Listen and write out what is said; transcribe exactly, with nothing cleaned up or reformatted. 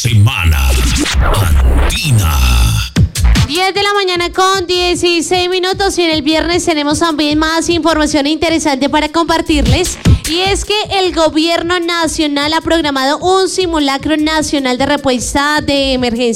semana Andina. diez de la mañana con dieciséis minutos y en el viernes tenemos también más información interesante para compartirles. Y es que el gobierno nacional ha programado un simulacro nacional de respuesta de emergencia